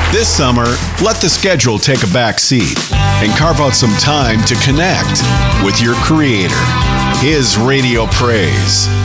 This summer, let the schedule take a back seat and carve out some time to connect with your Creator. His Radio Praise.